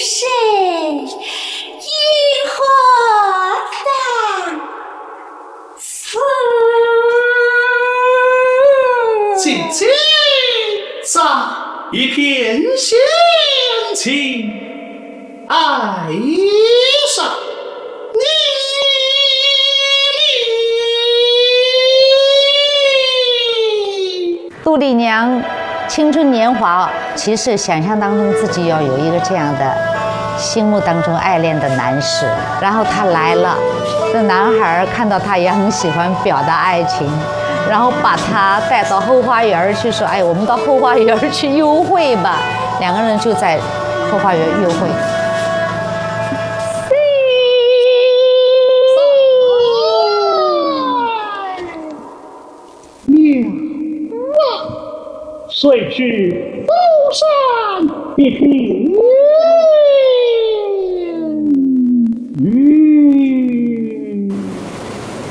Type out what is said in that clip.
是浴火三次。 姐姐在一片乡情，爱上你。 杜丽娘青春年华，其实想象当中自己要有一个这样的心目当中爱恋的男士，然后他来了，这男孩看到他也很喜欢表达爱情，然后把他带到后花园去，说：“哎，我们到后花园去幽会吧。”两个人就在后花园幽会。 遂去高山一品